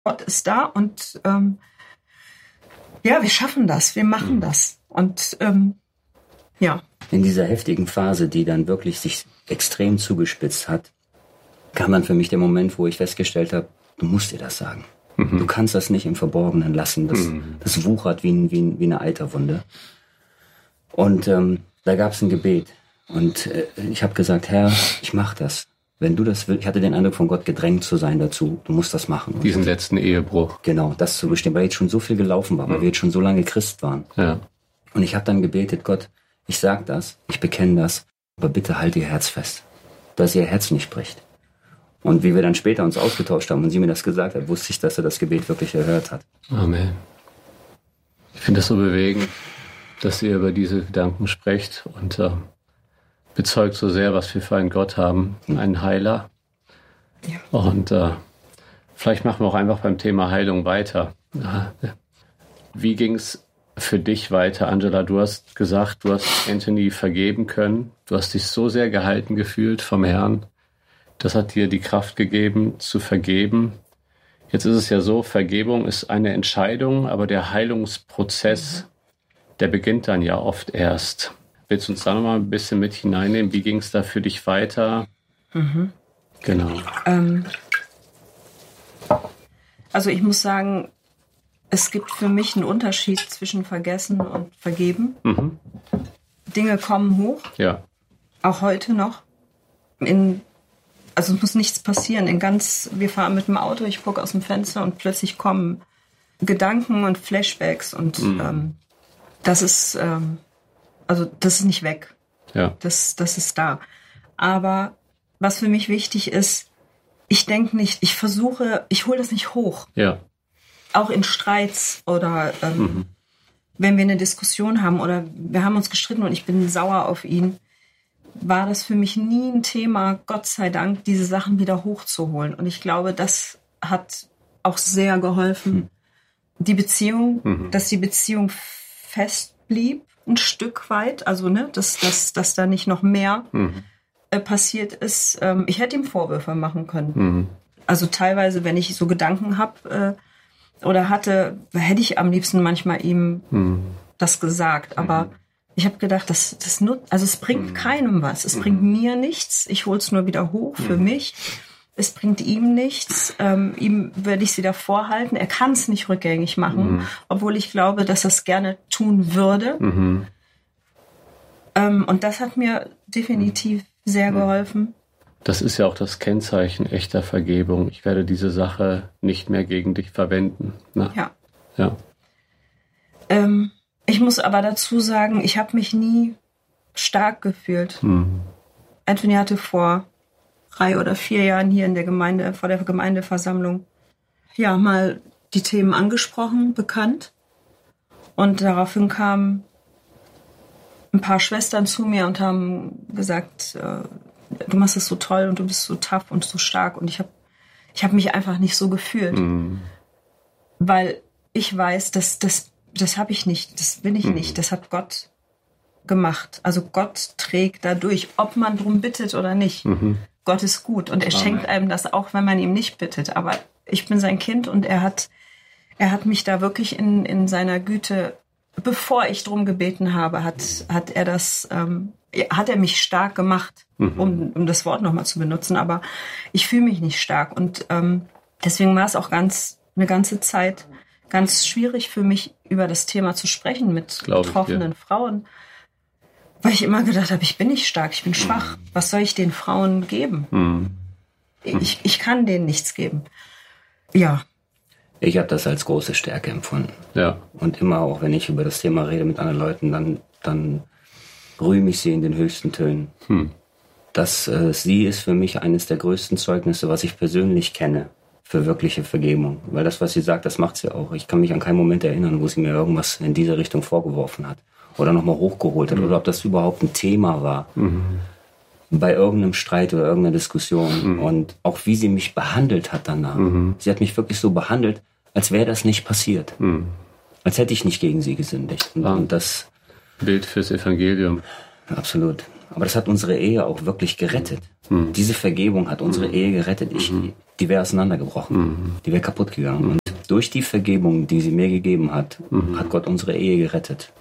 Gott ist da und wir schaffen das, wir machen das. Und ja. In dieser heftigen Phase, die dann wirklich sich extrem zugespitzt hat, kam dann für mich der Moment, wo ich festgestellt habe, du musst dir das sagen. Du kannst das nicht im Verborgenen lassen. Das wuchert wie eine Eiterwunde. Und da gab es ein Gebet. Und ich habe gesagt, Herr, ich mache das. Wenn du das willst, ich hatte den Eindruck, von Gott gedrängt zu sein dazu, du musst das machen. Diesen letzten Ehebruch. Genau, das zu bestehen, weil jetzt schon so viel gelaufen war, weil wir jetzt schon so lange Christ waren. Ja. Und ich habe dann gebetet, Gott, ich sag das, ich bekenne das, aber bitte halt ihr Herz fest, dass ihr Herz nicht bricht. Und wie wir dann später uns ausgetauscht haben und sie mir das gesagt hat, wusste ich, dass er das Gebet wirklich erhört hat. Amen. Ich finde das so bewegend, dass ihr über diese Gedanken sprecht und bezeugt so sehr, was wir für einen Gott haben, einen Heiler. Ja. Und vielleicht machen wir auch einfach beim Thema Heilung weiter. Wie ging es für dich weiter, Angela? Du hast gesagt, du hast Anthony vergeben können. Du hast dich so sehr gehalten gefühlt vom Herrn. Das hat dir die Kraft gegeben, zu vergeben. Jetzt ist es ja so, Vergebung ist eine Entscheidung, aber der Heilungsprozess, der beginnt dann ja oft erst. Willst du uns da nochmal ein bisschen mit hineinnehmen? Wie ging es da für dich weiter? Genau. Also ich muss sagen, es gibt für mich einen Unterschied zwischen Vergessen und Vergeben. Dinge kommen hoch. Ja. Auch heute noch. Also es muss nichts passieren. Wir fahren mit dem Auto, ich gucke aus dem Fenster und plötzlich kommen Gedanken und Flashbacks und das ist nicht weg. Ja. Das ist da. Aber was für mich wichtig ist, ich denke nicht, ich hole das nicht hoch. Ja. Auch in Streits oder wenn wir eine Diskussion haben oder wir haben uns gestritten und ich bin sauer auf ihn, war das für mich nie ein Thema, Gott sei Dank, diese Sachen wieder hochzuholen. Und ich glaube, das hat auch sehr geholfen, die Beziehung, dass die Beziehung fest blieb, ein Stück weit. Also, dass da nicht noch mehr passiert ist. Ich hätte ihm Vorwürfe machen können. Also teilweise, wenn ich so Gedanken habe oder hatte, hätte ich am liebsten manchmal ihm das gesagt. Aber ich habe gedacht, es bringt keinem was. Es bringt mir nichts. Ich hole es nur wieder hoch für mich. Es bringt ihm nichts. Ihm werde ich es wieder vorhalten. Er kann es nicht rückgängig machen, obwohl ich glaube, dass er es gerne tun würde. Und das hat mir definitiv sehr geholfen. Das ist ja auch das Kennzeichen echter Vergebung. Ich werde diese Sache nicht mehr gegen dich verwenden. Ne? Ja. Ich muss aber dazu sagen, ich habe mich nie stark gefühlt. Anthony hatte vor 3 oder 4 Jahren hier in der Gemeinde, vor der Gemeindeversammlung, mal die Themen angesprochen, bekannt. Und daraufhin kamen ein paar Schwestern zu mir und haben gesagt, du machst es so toll und du bist so tough und so stark. Und ich hab mich einfach nicht so gefühlt. Weil ich weiß, das habe ich nicht, das bin ich nicht, das hat Gott gemacht. Also Gott trägt dadurch, ob man drum bittet oder nicht. Gott ist gut und er schenkt einem das auch, wenn man ihm nicht bittet. Aber ich bin sein Kind und er hat mich da wirklich in seiner Güte, bevor ich drum gebeten habe, hat er mich stark gemacht, um das Wort nochmal zu benutzen. Aber ich fühle mich nicht stark und deswegen war es auch eine ganze Zeit ganz schwierig für mich, über das Thema zu sprechen mit betroffenen Frauen. Weil ich immer gedacht habe, ich bin nicht stark, ich bin schwach. Was soll ich den Frauen geben? Ich kann denen nichts geben. Ja. Ich habe das als große Stärke empfunden. Ja. Und immer auch, wenn ich über das Thema rede mit anderen Leuten, dann rühme ich sie in den höchsten Tönen. Sie ist für mich eines der größten Zeugnisse, was ich persönlich kenne, für wirkliche Vergebung. Weil das, was sie sagt, das macht sie auch. Ich kann mich an keinen Moment erinnern, wo sie mir irgendwas in diese Richtung vorgeworfen hat. Oder nochmal hochgeholt hat. Oder ob das überhaupt ein Thema war. Bei irgendeinem Streit oder irgendeiner Diskussion. Und auch wie sie mich behandelt hat danach. Sie hat mich wirklich so behandelt, als wäre das nicht passiert. Als hätte ich nicht gegen sie gesündigt. Und das Bild fürs Evangelium. Absolut. Aber das hat unsere Ehe auch wirklich gerettet. Diese Vergebung hat unsere Ehe gerettet. die wäre auseinandergebrochen. Die wäre kaputt gegangen. Und durch die Vergebung, die sie mir gegeben hat, hat Gott unsere Ehe gerettet.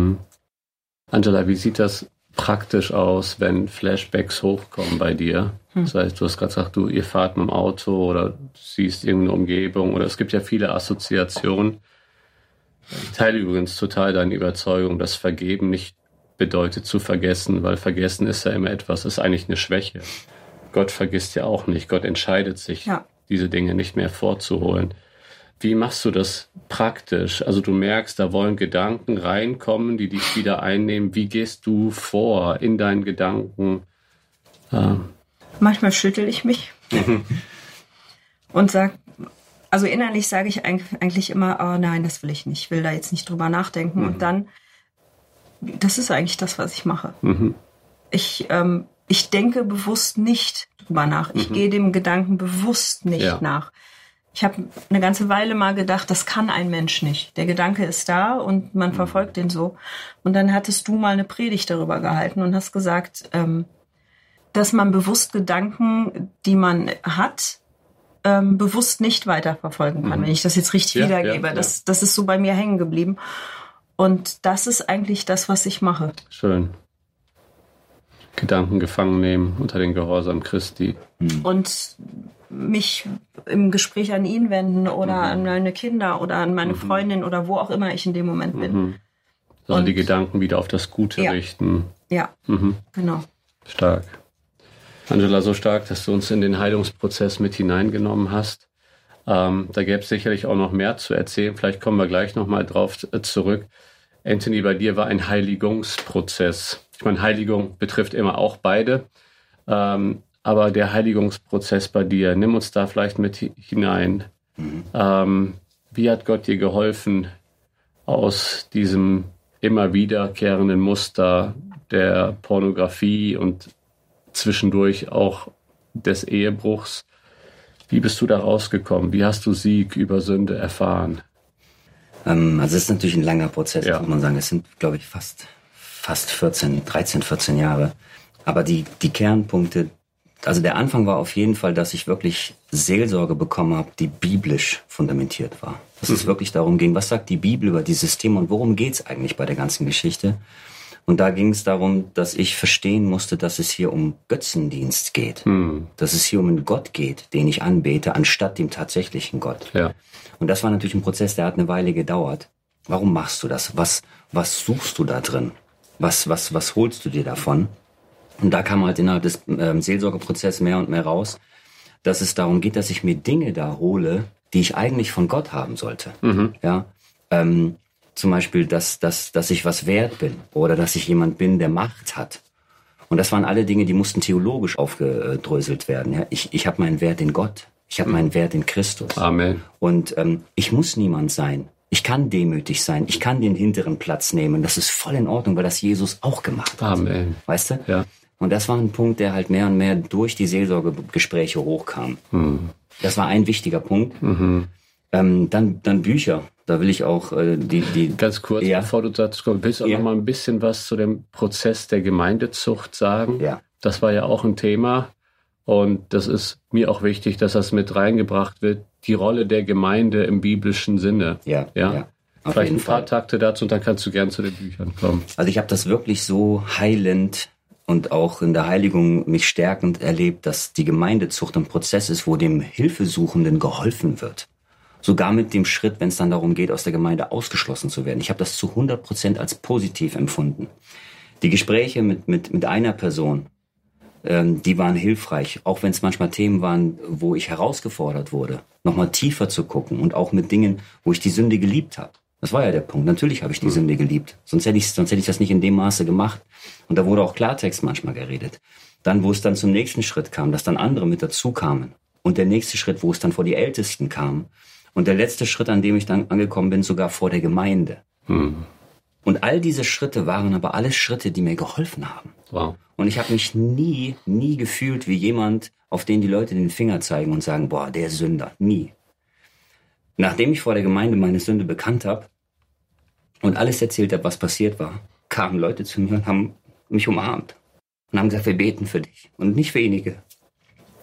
Angela, wie sieht das praktisch aus, wenn Flashbacks hochkommen bei dir? Das heißt, du hast gerade gesagt, ihr fahrt mit dem Auto oder du siehst irgendeine Umgebung oder es gibt ja viele Assoziationen. Ich teile übrigens total deine Überzeugung, dass Vergeben nicht bedeutet zu vergessen, weil vergessen ist ja immer etwas, ist eigentlich eine Schwäche. Gott vergisst ja auch nicht. Gott entscheidet sich, diese Dinge nicht mehr vorzuholen. Wie machst du das praktisch? Also du merkst, da wollen Gedanken reinkommen, die dich wieder einnehmen. Wie gehst du vor in deinen Gedanken? Manchmal schüttel ich mich und sage, also innerlich sage ich eigentlich immer, oh nein, das will ich nicht. Ich will da jetzt nicht drüber nachdenken. Und dann, das ist eigentlich das, was ich mache. Ich denke bewusst nicht drüber nach. Ich gehe dem Gedanken bewusst nicht nach. Ich habe eine ganze Weile mal gedacht, das kann ein Mensch nicht. Der Gedanke ist da und man verfolgt den so. Und dann hattest du mal eine Predigt darüber gehalten und hast gesagt, dass man bewusst Gedanken, die man hat, bewusst nicht weiterverfolgen kann. Wenn ich das jetzt richtig wiedergebe. Das ist so bei mir hängen geblieben. Und das ist eigentlich das, was ich mache. Schön. Gedanken gefangen nehmen unter den Gehorsam Christi. Und mich im Gespräch an ihn wenden oder an meine Kinder oder an meine Freundin oder wo auch immer ich in dem Moment bin. Also die Gedanken wieder auf das Gute richten. Ja, genau. Stark. Angela, so stark, dass du uns in den Heilungsprozess mit hineingenommen hast. Da gäbe es sicherlich auch noch mehr zu erzählen. Vielleicht kommen wir gleich nochmal drauf zurück. Anthony, bei dir war ein Heiligungsprozess. Ich meine, Heiligung betrifft immer auch beide. Aber der Heiligungsprozess bei dir, nimm uns da vielleicht mit hinein. Wie hat Gott dir geholfen, aus diesem immer wiederkehrenden Muster der Pornografie und zwischendurch auch des Ehebruchs? Wie bist du da rausgekommen? Wie hast du Sieg über Sünde erfahren? Also es ist natürlich ein langer Prozess, muss man sagen. Es sind, glaube ich, fast 13, 14 Jahre. Aber die Kernpunkte, also der Anfang war auf jeden Fall, dass ich wirklich Seelsorge bekommen habe, die biblisch fundamentiert war. Dass es wirklich darum ging, was sagt die Bibel über dieses Thema und worum geht es eigentlich bei der ganzen Geschichte? Und da ging es darum, dass ich verstehen musste, dass es hier um Götzendienst geht. Dass es hier um einen Gott geht, den ich anbete, anstatt dem tatsächlichen Gott. Ja. Und das war natürlich ein Prozess, der hat eine Weile gedauert. Warum machst du das? Was suchst du da drin? Was holst du dir davon? Und da kam halt innerhalb des Seelsorgeprozesses mehr und mehr raus, dass es darum geht, dass ich mir Dinge da hole, die ich eigentlich von Gott haben sollte. Ja. Zum Beispiel, dass ich was wert bin oder dass ich jemand bin, der Macht hat. Und das waren alle Dinge, die mussten theologisch aufgedröselt werden. Ja? Ich habe meinen Wert in Gott. Ich habe meinen Wert in Christus. Amen. Und ich muss niemand sein. Ich kann demütig sein. Ich kann den hinteren Platz nehmen. Das ist voll in Ordnung, weil das Jesus auch gemacht hat. Amen. Weißt du? Ja. Und das war ein Punkt, der halt mehr und mehr durch die Seelsorgegespräche hochkam. Das war ein wichtiger Punkt. Dann Bücher. Da will ich auch die Ganz kurz, bevor du dazu kommst, willst du auch noch mal ein bisschen was zu dem Prozess der Gemeindezucht sagen? Ja. Das war ja auch ein Thema und das ist mir auch wichtig, dass das mit reingebracht wird, die Rolle der Gemeinde im biblischen Sinne. Ja. Vielleicht ein paar Takte dazu und dann kannst du gern zu den Büchern kommen. Also ich habe das wirklich so heilend und auch in der Heiligung mich stärkend erlebt, dass die Gemeindezucht ein Prozess ist, wo dem Hilfesuchenden geholfen wird. Sogar mit dem Schritt, wenn es dann darum geht, aus der Gemeinde ausgeschlossen zu werden. Ich habe das zu 100% als positiv empfunden. Die Gespräche mit einer Person, die waren hilfreich. Auch wenn es manchmal Themen waren, wo ich herausgefordert wurde, nochmal tiefer zu gucken und auch mit Dingen, wo ich die Sünde geliebt habe. Das war ja der Punkt. Natürlich habe ich die Sünde geliebt. Sonst hätte ich das nicht in dem Maße gemacht. Und da wurde auch Klartext manchmal geredet. Dann, wo es dann zum nächsten Schritt kam, dass dann andere mit dazu kamen. Und der nächste Schritt, wo es dann vor die Ältesten kam. Und der letzte Schritt, an dem ich dann angekommen bin, sogar vor der Gemeinde. Und all diese Schritte waren aber alles Schritte, die mir geholfen haben. Wow. Und ich habe mich nie gefühlt wie jemand, auf den die Leute den Finger zeigen und sagen, boah, der Sünder. Nie. Nachdem ich vor der Gemeinde meine Sünde bekannt habe und alles erzählt habe, was passiert war, kamen Leute zu mir und haben mich umarmt. Und haben gesagt, wir beten für dich. Und nicht wenige.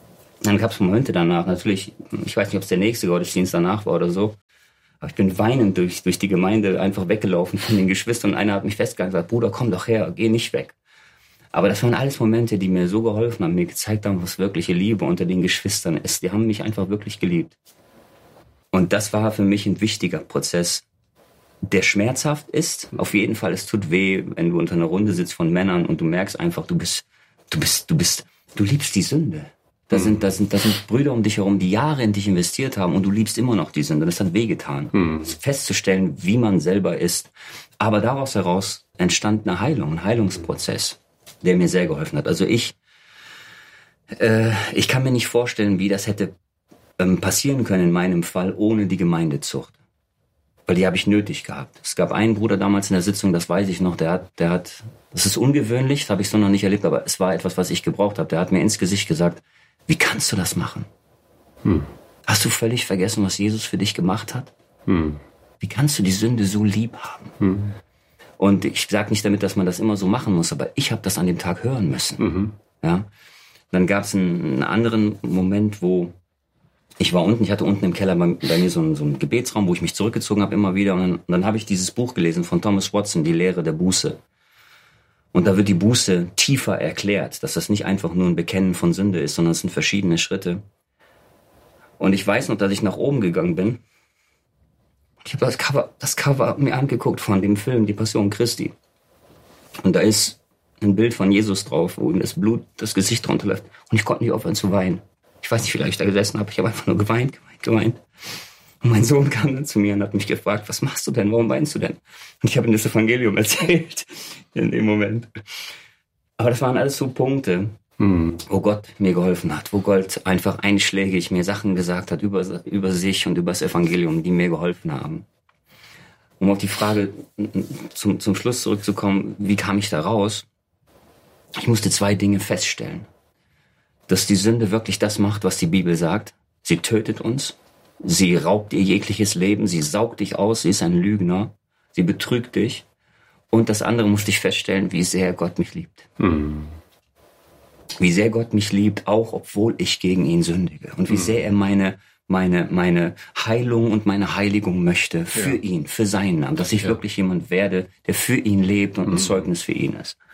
Dann gab es Momente danach, natürlich, ich weiß nicht, ob es der nächste Gottesdienst danach war oder so, aber ich bin weinend durch die Gemeinde einfach weggelaufen von den Geschwistern und einer hat mich festgehalten und gesagt, Bruder, komm doch her, geh nicht weg. Aber das waren alles Momente, die mir so geholfen haben, mir gezeigt haben, was wirkliche Liebe unter den Geschwistern ist. Die haben mich einfach wirklich geliebt. Und das war für mich ein wichtiger Prozess, der schmerzhaft ist. Auf jeden Fall, es tut weh, wenn du unter einer Runde sitzt von Männern und du merkst einfach, du liebst die Sünde. Da sind Brüder um dich herum, die Jahre in dich investiert haben und du liebst immer noch die Sünde. Das hat wehgetan. Festzustellen, wie man selber ist. Aber daraus heraus entstand eine Heilung, ein Heilungsprozess, der mir sehr geholfen hat. Also ich kann mir nicht vorstellen, wie das hätte passieren können in meinem Fall ohne die Gemeindezucht. Weil die habe ich nötig gehabt. Es gab einen Bruder damals in der Sitzung, das weiß ich noch, der hat, das ist ungewöhnlich, das habe ich so noch nicht erlebt, aber es war etwas, was ich gebraucht habe. Der hat mir ins Gesicht gesagt, wie kannst du das machen? Hast du völlig vergessen, was Jesus für dich gemacht hat? Wie kannst du die Sünde so lieb haben? Und ich sage nicht damit, dass man das immer so machen muss, aber ich habe das an dem Tag hören müssen. Ja? Dann gab es einen anderen Moment, wo ich hatte unten im Keller bei mir so einen Gebetsraum, wo ich mich zurückgezogen habe immer wieder. Und dann habe ich dieses Buch gelesen von Thomas Watson, Die Lehre der Buße. Und da wird die Buße tiefer erklärt, dass das nicht einfach nur ein Bekennen von Sünde ist, sondern es sind verschiedene Schritte. Und ich weiß noch, dass ich nach oben gegangen bin. Ich habe das Cover mir angeguckt von dem Film Die Passion Christi. Und da ist ein Bild von Jesus drauf, wo ihm das Blut das Gesicht runterläuft. Und ich konnte nicht aufhören zu weinen. Ich weiß nicht, wie lange ich da gesessen habe. Ich habe einfach nur geweint. Und mein Sohn kam dann zu mir und hat mich gefragt, was machst du denn? Warum weinst du denn? Und ich habe ihm das Evangelium erzählt in dem Moment. Aber das waren alles so Punkte, wo Gott mir geholfen hat, wo Gott einfach einschlägig mir Sachen gesagt hat über sich und über das Evangelium, die mir geholfen haben. Um auf die Frage zum Schluss zurückzukommen, wie kam ich da raus? Ich musste 2 Dinge feststellen. Dass die Sünde wirklich das macht, was die Bibel sagt. Sie tötet uns. Sie raubt ihr jegliches Leben. Sie saugt dich aus. Sie ist ein Lügner. Sie betrügt dich. Und das andere musste ich feststellen, wie sehr Gott mich liebt. Wie sehr Gott mich liebt, auch obwohl ich gegen ihn sündige. Und wie sehr er meine Heilung und meine Heiligung möchte für ihn, für seinen Namen. Dass ich wirklich jemand werde, der für ihn lebt und ein Zeugnis für ihn ist.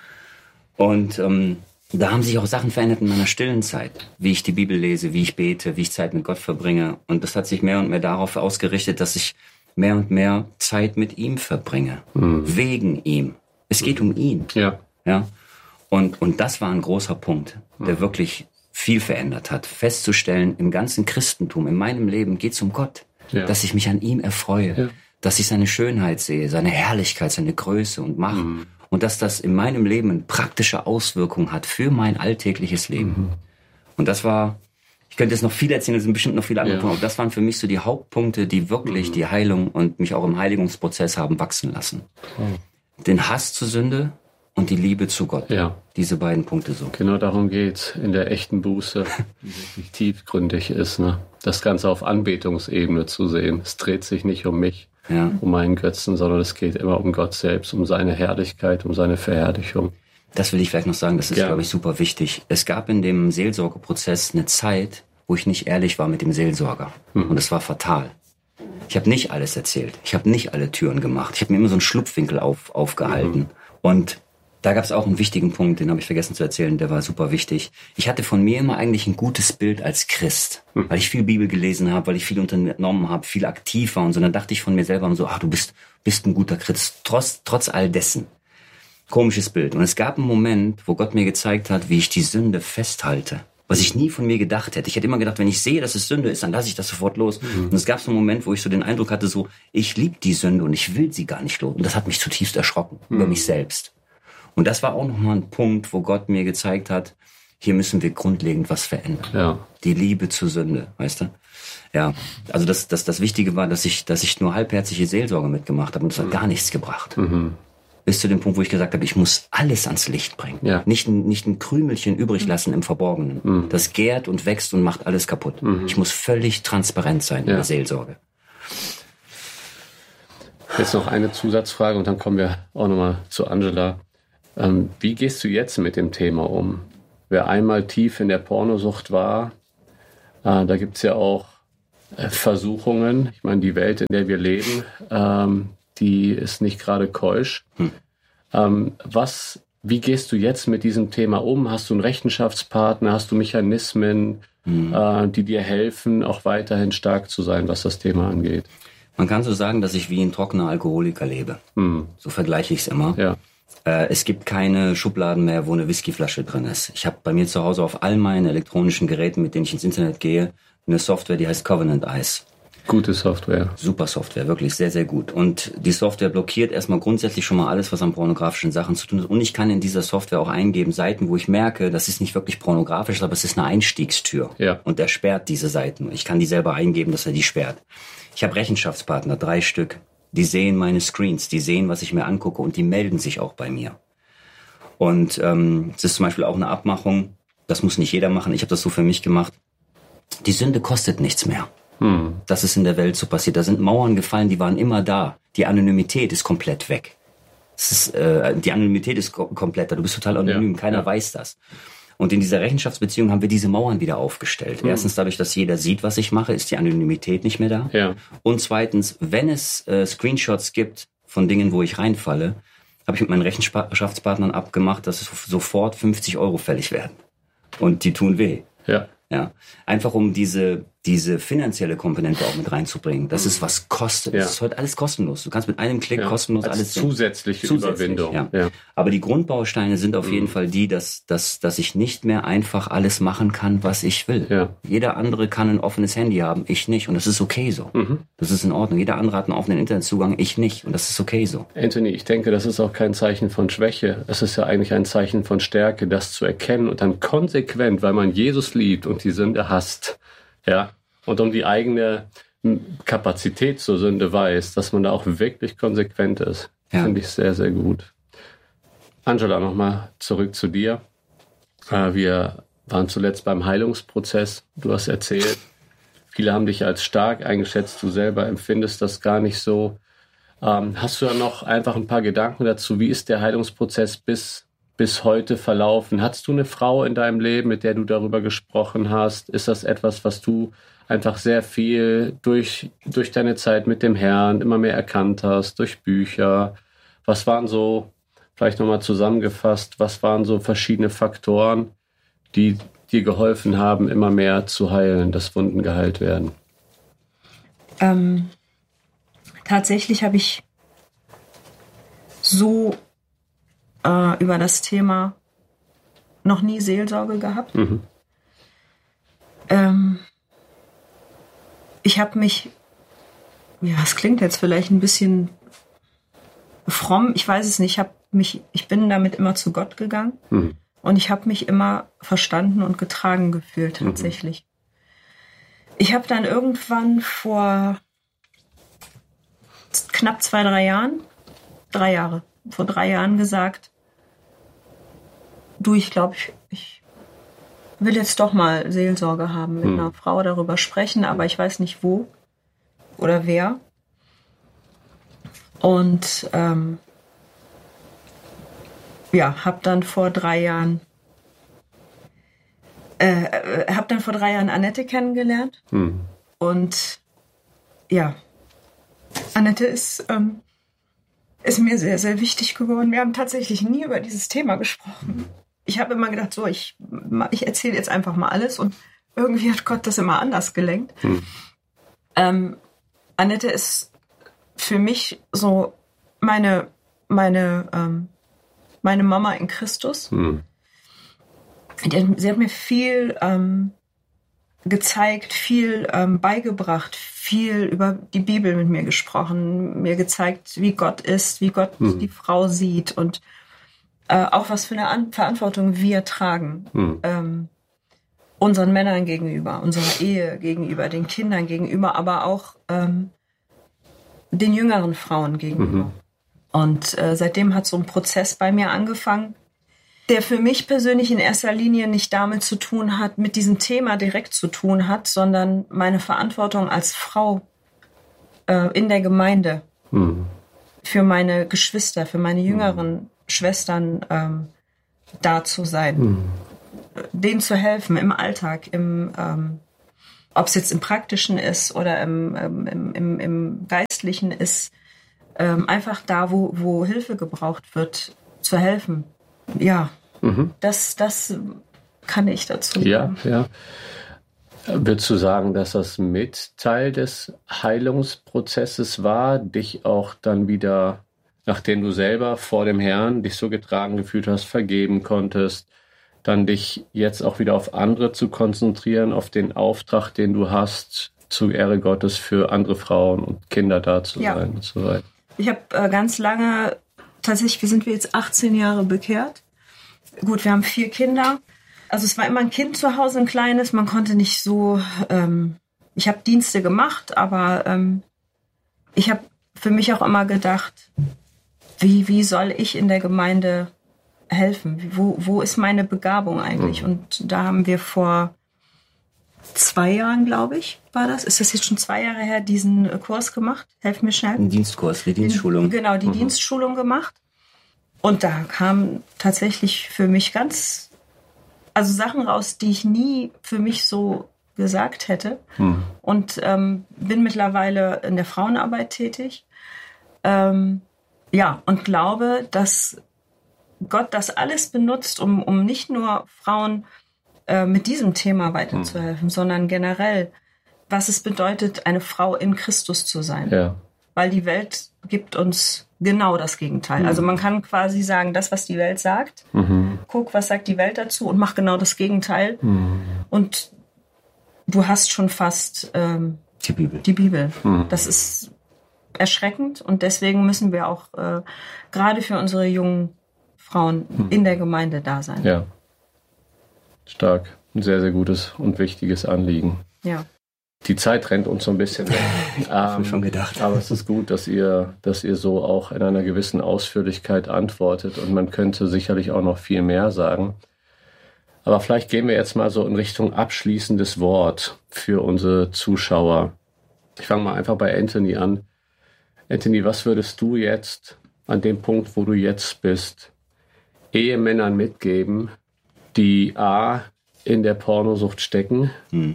Und da haben sich auch Sachen verändert in meiner stillen Zeit, wie ich die Bibel lese, wie ich bete, wie ich Zeit mit Gott verbringe. Und das hat sich mehr und mehr darauf ausgerichtet, dass ich mehr und mehr Zeit mit ihm verbringe, wegen ihm. Es geht um ihn. Ja. Und das war ein großer Punkt, der wirklich viel verändert hat. Festzustellen, im ganzen Christentum, in meinem Leben geht es um Gott, dass ich mich an ihm erfreue, dass ich seine Schönheit sehe, seine Herrlichkeit, seine Größe und Macht. Und dass das in meinem Leben eine praktische Auswirkung hat für mein alltägliches Leben. Und das war, ich könnte jetzt noch viel erzählen, es sind bestimmt noch viele andere Punkte, aber das waren für mich so die Hauptpunkte, die wirklich die Heilung und mich auch im Heiligungsprozess haben wachsen lassen. Den Hass zur Sünde und die Liebe zu Gott. Diese beiden Punkte so. Genau darum geht's in der echten Buße, die wirklich tiefgründig ist, ne? Das Ganze auf Anbetungsebene zu sehen. Es dreht sich nicht um mich. Um meinen Götzen, sondern es geht immer um Gott selbst, um seine Herrlichkeit, um seine Verherrlichung. Das will ich vielleicht noch sagen, das ist, glaube ich, super wichtig. Es gab in dem Seelsorgeprozess eine Zeit, wo ich nicht ehrlich war mit dem Seelsorger. Und es war fatal. Ich habe nicht alles erzählt. Ich habe nicht alle Türen gemacht. Ich habe mir immer so einen Schlupfwinkel aufgehalten. Und da gab es auch einen wichtigen Punkt, den habe ich vergessen zu erzählen, der war super wichtig. Ich hatte von mir immer eigentlich ein gutes Bild als Christ, weil ich viel Bibel gelesen habe, weil ich viel unternommen habe, viel aktiv war und so. Dann dachte ich von mir selber so, du bist ein guter Christ, trotz all dessen. Komisches Bild. Und es gab einen Moment, wo Gott mir gezeigt hat, wie ich die Sünde festhalte. Was ich nie von mir gedacht hätte. Ich hätte immer gedacht, wenn ich sehe, dass es Sünde ist, dann lasse ich das sofort los. Und es gab so einen Moment, wo ich so den Eindruck hatte, so, ich liebe die Sünde und ich will sie gar nicht los. Und das hat mich zutiefst erschrocken über mich selbst. Und das war auch nochmal ein Punkt, wo Gott mir gezeigt hat, hier müssen wir grundlegend was verändern. Die Liebe zur Sünde, weißt du? Ja, also das Wichtige war, dass ich nur halbherzige Seelsorge mitgemacht habe und das hat gar nichts gebracht. Bis zu dem Punkt, wo ich gesagt habe, ich muss alles ans Licht bringen. Nicht ein Krümelchen übrig lassen im Verborgenen. Das gärt und wächst und macht alles kaputt. Ich muss völlig transparent sein in der Seelsorge. Jetzt noch eine Zusatzfrage und dann kommen wir auch nochmal zu Angela. Wie gehst du jetzt mit dem Thema um? Wer einmal tief in der Pornosucht war, Da gibt es ja auch Versuchungen. Ich meine, die Welt, in der wir leben, die ist nicht gerade keusch. Wie gehst du jetzt mit diesem Thema um? Hast du einen Rechenschaftspartner? Hast du Mechanismen, die dir helfen, auch weiterhin stark zu sein, was das Thema angeht? Man kann so sagen, dass ich wie ein trockener Alkoholiker lebe. So vergleiche ich es immer. Ja. Es gibt keine Schubladen mehr, wo eine Whiskyflasche drin ist. Ich habe bei mir zu Hause auf all meinen elektronischen Geräten, mit denen ich ins Internet gehe, eine Software, die heißt Covenant Eyes. Gute Software. Super Software, wirklich sehr, sehr gut. Und die Software blockiert erstmal grundsätzlich schon mal alles, was an pornografischen Sachen zu tun hat. Und ich kann in dieser Software auch eingeben Seiten, wo ich merke, das ist nicht wirklich pornografisch, aber es ist eine Einstiegstür. Ja. Und der sperrt diese Seiten. Ich kann die selber eingeben, dass er die sperrt. Ich habe Rechenschaftspartner, 3 Stück. Die sehen meine Screens, die sehen, was ich mir angucke und die melden sich auch bei mir. Und es ist zum Beispiel auch eine Abmachung, das muss nicht jeder machen, ich habe das so für mich gemacht. Die Sünde kostet nichts mehr. Das ist in der Welt so passiert. Da sind Mauern gefallen, die waren immer da. Die Anonymität ist komplett weg. Die Anonymität ist komplett da. Du bist total anonym, keiner weiß das. Und in dieser Rechenschaftsbeziehung haben wir diese Mauern wieder aufgestellt. Erstens dadurch, dass jeder sieht, was ich mache, ist die Anonymität nicht mehr da. Ja. Und zweitens, wenn es Screenshots gibt von Dingen, wo ich reinfalle, habe ich mit meinen Rechenschaftspartnern abgemacht, dass es sofort 50 € fällig werden. Und die tun weh. Ja. Ja, einfach um diese finanzielle Komponente auch mit reinzubringen. Das ist was kostet. Ja. Das ist heute alles kostenlos. Du kannst mit einem Klick kostenlos als alles zusätzliche Überwindung. Ja. Ja. Aber die Grundbausteine sind auf jeden Fall die, dass ich nicht mehr einfach alles machen kann, was ich will. Ja. Jeder andere kann ein offenes Handy haben, ich nicht. Und das ist okay so. Das ist in Ordnung. Jeder andere hat einen offenen Internetzugang, ich nicht. Und das ist okay so. Anthony, ich denke, das ist auch kein Zeichen von Schwäche. Es ist ja eigentlich ein Zeichen von Stärke, das zu erkennen und dann konsequent, weil man Jesus liebt und die Sünde hasst, ja, und um die eigene Kapazität zur Sünde weiß, dass man da auch wirklich konsequent ist. Ja. Finde ich sehr, sehr gut. Angela, nochmal zurück zu dir. Wir waren zuletzt beim Heilungsprozess. Du hast erzählt, viele haben dich als stark eingeschätzt. Du selber empfindest das gar nicht so. Hast du da noch einfach ein paar Gedanken dazu? Wie ist der Heilungsprozess bis heute verlaufen? Hattest du eine Frau in deinem Leben, mit der du darüber gesprochen hast? Ist das etwas, was du einfach sehr viel durch deine Zeit mit dem Herrn immer mehr erkannt hast, durch Bücher? Was waren so, vielleicht nochmal zusammengefasst, was waren so verschiedene Faktoren, die dir geholfen haben, immer mehr zu heilen, dass Wunden geheilt werden? Tatsächlich habe ich so über das Thema noch nie Seelsorge gehabt. Ich habe mich, es klingt jetzt vielleicht ein bisschen fromm, ich weiß es nicht, ich bin damit immer zu Gott gegangen und ich habe mich immer verstanden und getragen gefühlt tatsächlich. Ich habe dann irgendwann vor knapp 3 Jahren vor 3 Jahren gesagt, ich glaube, ich will jetzt doch mal Seelsorge haben, mit einer Frau darüber sprechen, aber ich weiß nicht wo oder wer. Und habe dann vor 3 Jahren Annette kennengelernt. Und ja, Annette ist mir sehr, sehr wichtig geworden. Wir haben tatsächlich nie über dieses Thema gesprochen. Ich habe immer gedacht, ich erzähle jetzt einfach mal alles und irgendwie hat Gott das immer anders gelenkt. Annette ist für mich so meine Mama in Christus. Sie hat mir viel gezeigt, viel beigebracht, viel über die Bibel mit mir gesprochen, mir gezeigt, wie Gott ist, wie Gott die Frau sieht und auch was für eine Verantwortung wir tragen. Unseren Männern gegenüber, unserer Ehe gegenüber, den Kindern gegenüber, aber auch den jüngeren Frauen gegenüber. Und seitdem hat so ein Prozess bei mir angefangen, der für mich persönlich in erster Linie nicht damit zu tun hat, mit diesem Thema direkt zu tun hat, sondern meine Verantwortung als Frau in der Gemeinde für meine Geschwister, für meine jüngeren Schwestern da zu sein, denen zu helfen im Alltag, ob es jetzt im Praktischen ist oder im Geistlichen ist, einfach da, wo Hilfe gebraucht wird, zu helfen. Ja, das kann ich dazu sagen. Ja. Würdest du sagen, dass das mit Teil des Heilungsprozesses war, dich auch dann wieder, nachdem du selber vor dem Herrn dich so getragen gefühlt hast, vergeben konntest, dann dich jetzt auch wieder auf andere zu konzentrieren, auf den Auftrag, den du hast, zur Ehre Gottes für andere Frauen und Kinder da zu sein und so weiter? Ich habe ganz lange, tatsächlich, wir sind jetzt 18 Jahre bekehrt. Gut, wir haben 4 Kinder. Also es war immer ein Kind zu Hause, ein kleines. Man konnte nicht so, ich habe Dienste gemacht, aber ich habe für mich auch immer gedacht, wie soll ich in der Gemeinde helfen? Wo ist meine Begabung eigentlich? Und da haben wir vor 2 Jahren, glaube ich, war das. Ist das jetzt schon 2 Jahre her, diesen Kurs gemacht? Helf mir schnell. Ein Dienstkurs, die Dienstschulung. Genau, die Dienstschulung gemacht. Und da kamen tatsächlich für mich also Sachen raus, die ich nie für mich so gesagt hätte. Und bin mittlerweile in der Frauenarbeit tätig. Und glaube, dass Gott das alles benutzt, um nicht nur Frauen mit diesem Thema weiterzuhelfen, sondern generell, was es bedeutet, eine Frau in Christus zu sein. Ja. Weil die Welt gibt uns genau das Gegenteil. Also man kann quasi sagen, das, was die Welt sagt, guck, was sagt die Welt dazu und mach genau das Gegenteil. Und du hast schon fast die Bibel. Das ist erschreckend und deswegen müssen wir auch gerade für unsere jungen Frauen in der Gemeinde da sein. Ja, stark. Ein sehr, sehr gutes und wichtiges Anliegen. Ja. Die Zeit rennt uns so ein bisschen weg. Hab ich schon gedacht. Aber es ist gut, dass ihr so auch in einer gewissen Ausführlichkeit antwortet und man könnte sicherlich auch noch viel mehr sagen. Aber vielleicht gehen wir jetzt mal so in Richtung abschließendes Wort für unsere Zuschauer. Ich fange mal einfach bei Anthony an. Anthony, was würdest du jetzt an dem Punkt, wo du jetzt bist, Ehemännern mitgeben, die A, in der Pornosucht stecken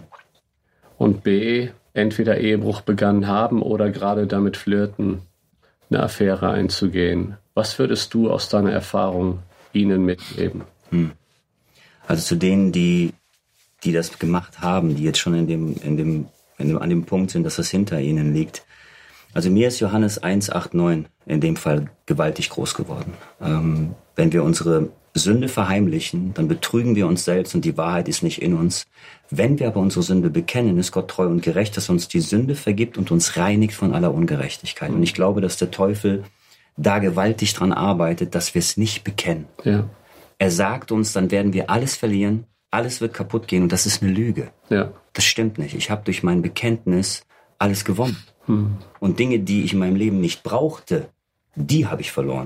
und B, entweder Ehebruch begangen haben oder gerade damit flirten, eine Affäre einzugehen? Was würdest du aus deiner Erfahrung ihnen mitgeben? Also zu denen, die das gemacht haben, die jetzt schon an dem Punkt sind, dass das hinter ihnen liegt. Also mir ist Johannes 1,8,9 in dem Fall gewaltig groß geworden. Wenn wir unsere Sünde verheimlichen, dann betrügen wir uns selbst und die Wahrheit ist nicht in uns. Wenn wir aber unsere Sünde bekennen, ist Gott treu und gerecht, dass er uns die Sünde vergibt und uns reinigt von aller Ungerechtigkeit. Und ich glaube, dass der Teufel da gewaltig dran arbeitet, dass wir es nicht bekennen. Ja. Er sagt uns, dann werden wir alles verlieren, alles wird kaputt gehen und das ist eine Lüge. Ja. Das stimmt nicht. Ich habe durch mein Bekenntnis alles gewonnen. Und Dinge, die ich in meinem Leben nicht brauchte, die habe ich verloren.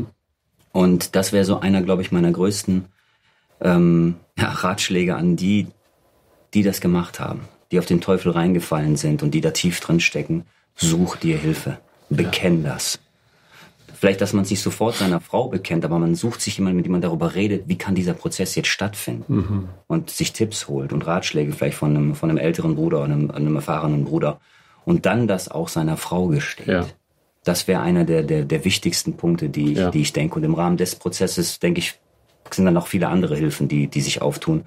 Und das wäre so einer, glaube ich, meiner größten Ratschläge an die das gemacht haben, die auf den Teufel reingefallen sind und die da tief drin stecken. Such dir Hilfe. Bekenn das. Vielleicht, dass man sich sofort seiner Frau bekennt, aber man sucht sich jemanden, mit dem man darüber redet, wie kann dieser Prozess jetzt stattfinden? Und sich Tipps holt und Ratschläge vielleicht von einem älteren Bruder oder einem erfahrenen Bruder. Und dann das auch seiner Frau gesteht. Ja. Das wäre einer der wichtigsten Punkte, die ich denke. Und im Rahmen des Prozesses, denke ich, sind dann noch viele andere Hilfen, die sich auftun.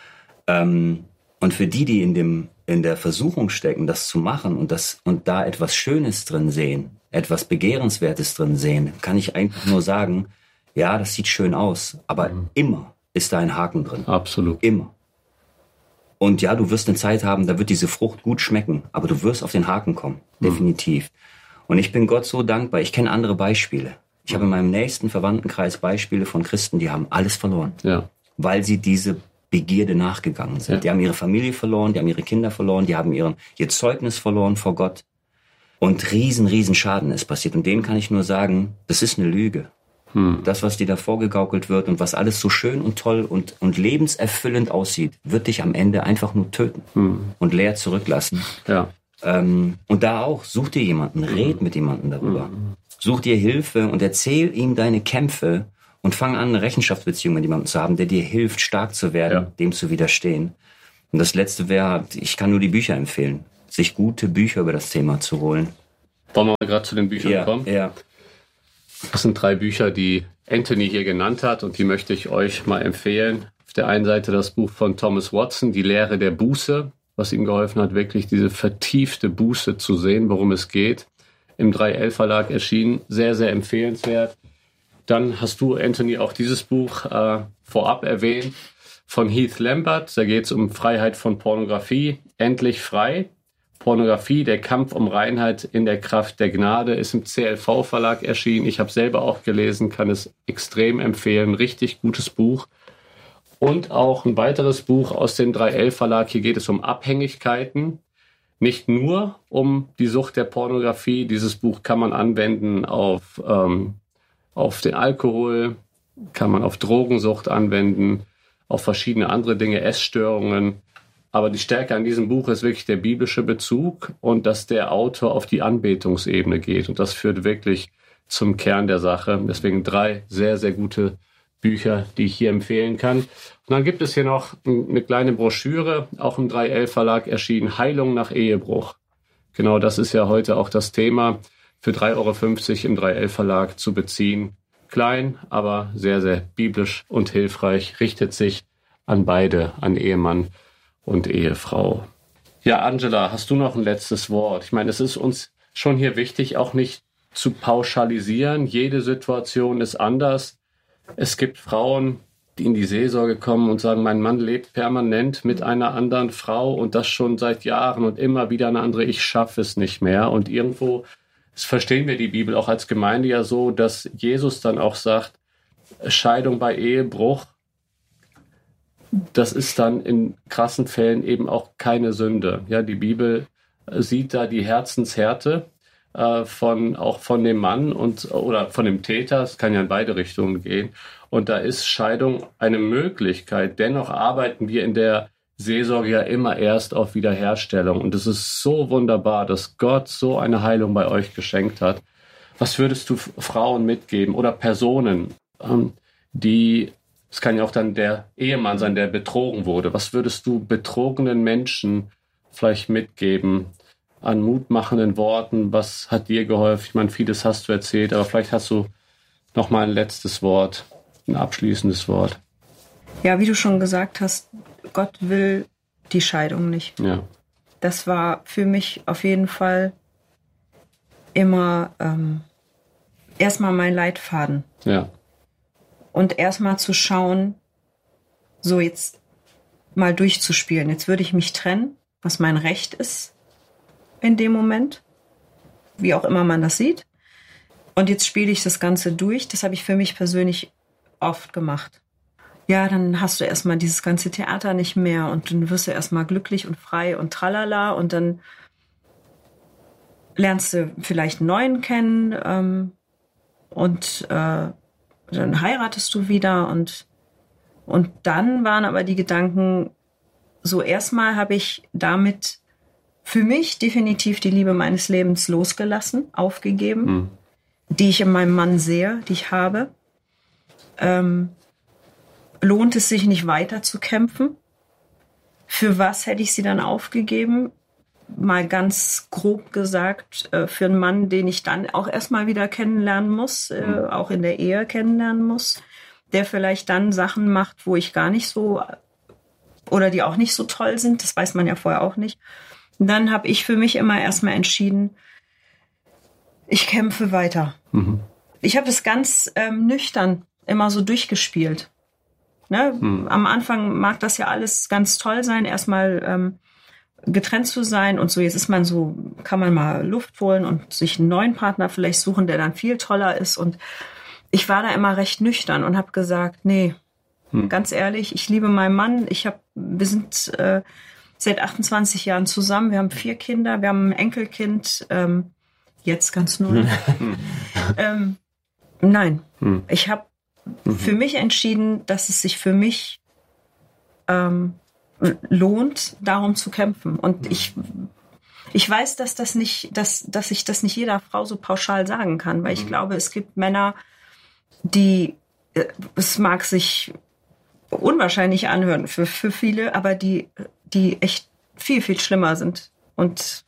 Und für die in der Versuchung stecken, das zu machen und da etwas Schönes drin sehen, etwas Begehrenswertes drin sehen, kann ich eigentlich nur sagen, ja, das sieht schön aus, aber immer ist da ein Haken drin. Absolut. Immer. Und ja, du wirst eine Zeit haben, da wird diese Frucht gut schmecken, aber du wirst auf den Haken kommen, definitiv. Und ich bin Gott so dankbar. Ich kenne andere Beispiele. Ich habe in meinem nächsten Verwandtenkreis Beispiele von Christen, die haben alles verloren, weil sie diese Begierde nachgegangen sind. Ja. Die haben ihre Familie verloren, die haben ihre Kinder verloren, die haben ihr Zeugnis verloren vor Gott. Und riesen Schaden ist passiert. Und denen kann ich nur sagen, das ist eine Lüge. Das, was dir da vorgegaukelt wird und was alles so schön und toll und lebenserfüllend aussieht, wird dich am Ende einfach nur töten und leer zurücklassen. Ja. Und da auch, such dir jemanden, red mit jemandem darüber. Such dir Hilfe und erzähl ihm deine Kämpfe und fang an, eine Rechenschaftsbeziehung mit jemandem zu haben, der dir hilft, stark zu werden, dem zu widerstehen. Und das Letzte wäre, ich kann nur die Bücher empfehlen, sich gute Bücher über das Thema zu holen. Wollen wir gerade zu den Büchern kommen? Ja. Das sind 3 Bücher, die Anthony hier genannt hat und die möchte ich euch mal empfehlen. Auf der einen Seite das Buch von Thomas Watson, Die Lehre der Buße, was ihm geholfen hat, wirklich diese vertiefte Buße zu sehen, worum es geht. Im 3L Verlag erschienen, sehr, sehr empfehlenswert. Dann hast du, Anthony, auch dieses Buch vorab erwähnt von Heath Lambert. Da geht es um Freiheit von Pornografie. Endlich frei. Pornografie, der Kampf um Reinheit in der Kraft der Gnade, ist im CLV Verlag erschienen. Ich habe selber auch gelesen, kann es extrem empfehlen. Richtig gutes Buch. Und auch ein weiteres Buch aus dem 3L Verlag. Hier geht es um Abhängigkeiten. Nicht nur um die Sucht der Pornografie. Dieses Buch kann man anwenden auf den Alkohol, kann man auf Drogensucht anwenden, auf verschiedene andere Dinge, Essstörungen. Aber die Stärke an diesem Buch ist wirklich der biblische Bezug und dass der Autor auf die Anbetungsebene geht. Und das führt wirklich zum Kern der Sache. Deswegen 3 sehr, sehr gute Bücher, die ich hier empfehlen kann. Und dann gibt es hier noch eine kleine Broschüre, auch im 3L Verlag erschienen, Heilung nach Ehebruch. Genau, das ist ja heute auch das Thema, für 3,50 € im 3L Verlag zu beziehen. Klein, aber sehr, sehr biblisch und hilfreich, richtet sich an beide, an Ehemann und Ehefrau. Ja, Angela, hast du noch ein letztes Wort? Ich meine, es ist uns schon hier wichtig, auch nicht zu pauschalisieren. Jede Situation ist anders. Es gibt Frauen, die in die Seelsorge kommen und sagen, mein Mann lebt permanent mit einer anderen Frau und das schon seit Jahren und immer wieder eine andere, ich schaffe es nicht mehr. Und irgendwo verstehen wir die Bibel auch als Gemeinde ja so, dass Jesus dann auch sagt, Scheidung bei Ehebruch, das ist dann in krassen Fällen eben auch keine Sünde. Ja, die Bibel sieht da die Herzenshärte von dem Mann oder von dem Täter. Es kann ja in beide Richtungen gehen. Und da ist Scheidung eine Möglichkeit. Dennoch arbeiten wir in der Seelsorge ja immer erst auf Wiederherstellung. Und es ist so wunderbar, dass Gott so eine Heilung bei euch geschenkt hat. Was würdest du Frauen mitgeben oder Personen, es kann ja auch dann der Ehemann sein, der betrogen wurde. Was würdest du betrogenen Menschen vielleicht mitgeben an mutmachenden Worten? Was hat dir geholfen? Ich meine, vieles hast du erzählt, aber vielleicht hast du noch mal ein letztes Wort, ein abschließendes Wort. Ja, wie du schon gesagt hast, Gott will die Scheidung nicht. Ja. Das war für mich auf jeden Fall immer erstmal mein Leitfaden. Ja. Und erstmal zu schauen, so jetzt mal durchzuspielen. Jetzt würde ich mich trennen, was mein Recht ist in dem Moment, wie auch immer man das sieht. Und jetzt spiele ich das Ganze durch. Das habe ich für mich persönlich oft gemacht. Ja, dann hast du erstmal dieses ganze Theater nicht mehr und dann wirst du erstmal glücklich und frei und tralala und dann lernst du vielleicht einen neuen kennen und dann heiratest du wieder und dann waren aber die Gedanken, so erstmal habe ich damit für mich definitiv die Liebe meines Lebens losgelassen, aufgegeben, die ich in meinem Mann sehe, die ich habe. Lohnt es sich nicht weiter zu kämpfen? Für was hätte ich sie dann aufgegeben? Mal ganz grob gesagt, für einen Mann, den ich dann auch erstmal wieder kennenlernen muss, auch in der Ehe kennenlernen muss, der vielleicht dann Sachen macht, wo ich gar nicht so, oder die auch nicht so toll sind, das weiß man ja vorher auch nicht. Und dann habe ich für mich immer erstmal entschieden, ich kämpfe weiter. Ich habe es ganz nüchtern immer so durchgespielt. Ne? Am Anfang mag das ja alles ganz toll sein, erstmal getrennt zu sein und so. Jetzt ist man so, kann man mal Luft holen und sich einen neuen Partner vielleicht suchen, der dann viel toller ist. Und ich war da immer recht nüchtern und habe gesagt, nee, ganz ehrlich, ich liebe meinen Mann. Wir sind seit 28 Jahren zusammen. Wir haben 4 Kinder, wir haben ein Enkelkind, jetzt ganz neu. Nein, ich habe für mich entschieden, dass es sich für mich lohnt, darum zu kämpfen. Und ich weiß, dass ich das nicht jeder Frau so pauschal sagen kann, weil ich glaube, es gibt Männer, die, es mag sich unwahrscheinlich anhören für viele, aber die die echt viel, viel schlimmer sind. Und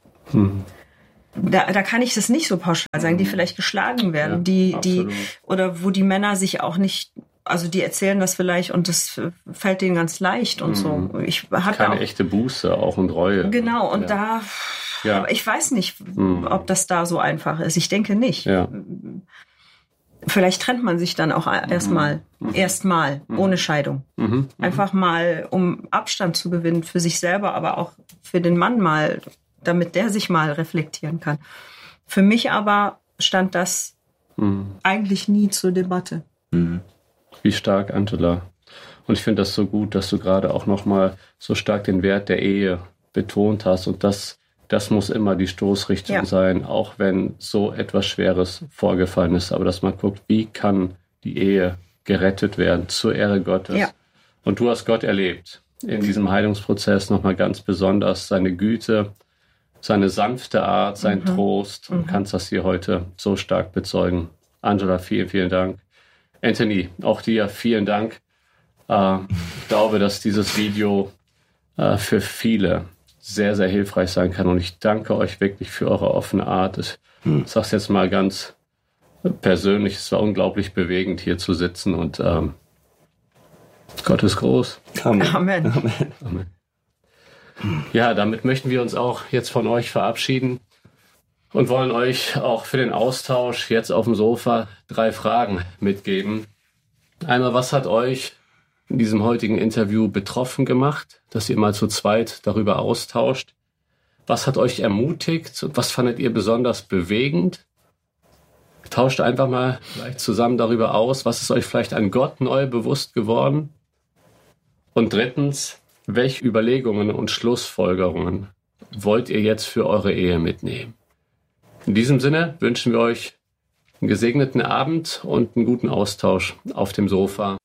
da kann ich das nicht so pauschal sagen, die vielleicht geschlagen werden, die oder wo die Männer sich auch nicht, also die erzählen das vielleicht und das fällt denen ganz leicht und so. Ich hatte keine auch echte Buße, auch und Reue. Genau, und ich weiß nicht, ob das da so einfach ist. Ich denke nicht. Ja. Vielleicht trennt man sich dann auch erstmal ohne Scheidung. Einfach mal, um Abstand zu gewinnen für sich selber, aber auch für den Mann mal, damit der sich mal reflektieren kann. Für mich aber stand das eigentlich nie zur Debatte. Wie stark, Angela. Und ich finde das so gut, dass du gerade auch nochmal so stark den Wert der Ehe betont hast. Und das muss immer die Stoßrichtung sein, auch wenn so etwas Schweres vorgefallen ist. Aber dass man guckt, wie kann die Ehe gerettet werden zur Ehre Gottes. Ja. Und du hast Gott erlebt in diesem Heilungsprozess nochmal ganz besonders, seine Güte, seine sanfte Art, sein Trost. Und kannst das hier heute so stark bezeugen. Angela, vielen, vielen Dank. Anthony, auch dir vielen Dank. Ich glaube, dass dieses Video für viele sehr, sehr hilfreich sein kann. Und ich danke euch wirklich für eure offene Art. Ich sage es jetzt mal ganz persönlich, es war unglaublich bewegend, hier zu sitzen. Und Gott ist groß. Amen. Amen. Ja, damit möchten wir uns auch jetzt von euch verabschieden und wollen euch auch für den Austausch jetzt auf dem Sofa 3 Fragen mitgeben. Einmal, was hat euch in diesem heutigen Interview betroffen gemacht, dass ihr mal zu zweit darüber austauscht? Was hat euch ermutigt? Was fandet ihr besonders bewegend? Tauscht einfach mal vielleicht zusammen darüber aus. Was ist euch vielleicht an Gott neu bewusst geworden? Und drittens, welche Überlegungen und Schlussfolgerungen wollt ihr jetzt für eure Ehe mitnehmen? In diesem Sinne wünschen wir euch einen gesegneten Abend und einen guten Austausch auf dem Sofa.